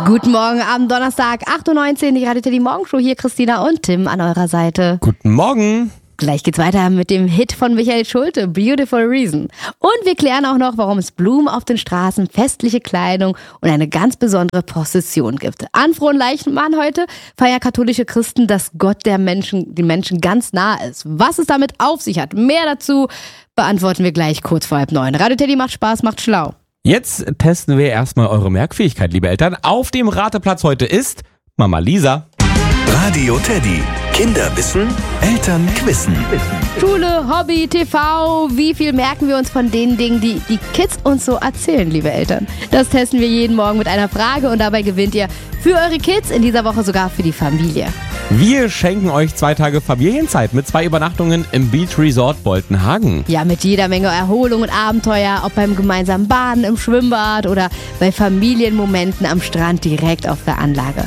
Guten Morgen am Donnerstag, 8.19 Uhr, die Radio Teddy Morgenshow. Hier Christina und Tim an eurer Seite. Guten Morgen. Gleich geht's weiter mit dem Hit von Michael Schulte, Beautiful Reason. Und wir klären auch noch, warum es Blumen auf den Straßen, festliche Kleidung und eine ganz besondere Prozession gibt. An frohen Leichnam heute feiern katholische Christen, dass Gott den Menschen ganz nah ist. Was es damit auf sich hat, mehr dazu beantworten wir gleich kurz vor 8:30. Radio Teddy macht Spaß, macht schlau. Jetzt testen wir erstmal eure Merkfähigkeit, liebe Eltern. Auf dem Rateplatz heute ist Mama Lisa. Radio Teddy. Kinder wissen, Eltern quizzen. Schule, Hobby, TV, wie viel merken wir uns von den Dingen, die die Kids uns so erzählen, liebe Eltern? Das testen wir jeden Morgen mit einer Frage und dabei gewinnt ihr für eure Kids, in dieser Woche sogar für die Familie. Wir schenken euch 2 Tage Familienzeit mit 2 Übernachtungen im Beach Resort Boltenhagen. Ja, mit jeder Menge Erholung und Abenteuer, ob beim gemeinsamen Baden im Schwimmbad oder bei Familienmomenten am Strand direkt auf der Anlage.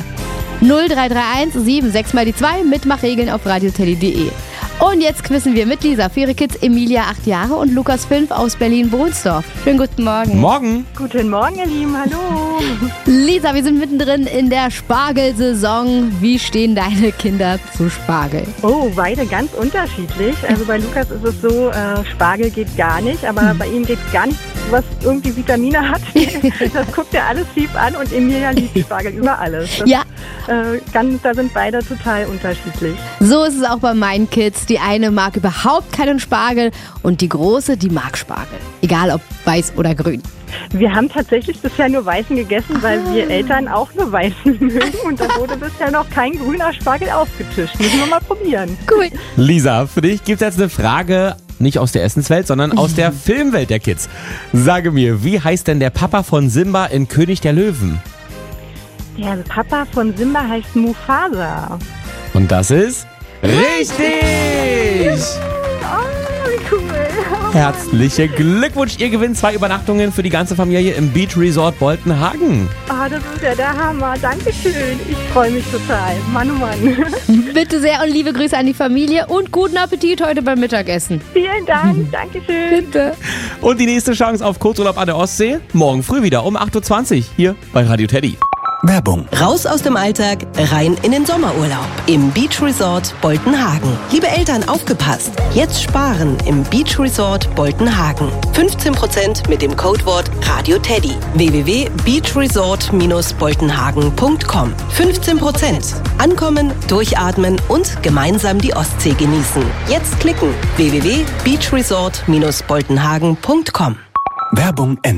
0331 76 mal die 2, Mitmachregeln auf radioteddy.de. Und jetzt quizzen wir mit Lisa für ihre Kids Emilia 8 Jahre und Lukas 5 aus Berlin-Bohnsdorf. Schönen guten Morgen. Morgen. Guten Morgen, ihr Lieben, hallo. Lisa, wir sind mittendrin in der Spargelsaison. Wie stehen deine Kinder zu Spargel? Oh, beide ganz unterschiedlich. Also bei Lukas ist es so, Spargel geht gar nicht, aber bei ihm geht gar nichts, was irgendwie Vitamine hat. Das guckt er alles lieb an und Emilia liebt Spargel über alles. Ja. Da sind beide total unterschiedlich. So ist es auch bei meinen Kids. Die eine mag überhaupt keinen Spargel und die große, die mag Spargel. Egal ob weiß oder grün. Wir haben tatsächlich bisher nur weißen gegessen, weil wir Eltern auch nur weißen mögen. Und da wurde bisher noch kein grüner Spargel aufgetischt. Müssen wir mal probieren. Cool. Lisa, für dich gibt es jetzt eine Frage, nicht aus der Essenswelt, sondern aus der Filmwelt der Kids. Sage mir, wie heißt denn der Papa von Simba in König der Löwen? Der Papa von Simba heißt Mufasa. Und das ist richtig! Oh, wie cool. Herzlichen Glückwunsch, ihr gewinnt 2 Übernachtungen für die ganze Familie im Beach Resort Boltenhagen. Das ist ja der Hammer. Dankeschön. Ich freue mich total. Mann, oh Mann. Bitte sehr und liebe Grüße an die Familie und guten Appetit heute beim Mittagessen. Vielen Dank. Dankeschön. Bitte. Und die nächste Chance auf Kurzurlaub an der Ostsee? Morgen früh wieder um 8.20 Uhr hier bei Radio Teddy. Werbung. Raus aus dem Alltag, rein in den Sommerurlaub im Beach Resort Boltenhagen. Liebe Eltern, aufgepasst! Jetzt sparen im Beach Resort Boltenhagen. 15% mit dem Codewort Radio Teddy. www.beachresort-boltenhagen.com. 15%. Ankommen, durchatmen und gemeinsam die Ostsee genießen. Jetzt klicken. www.beachresort-boltenhagen.com. Werbung Ende.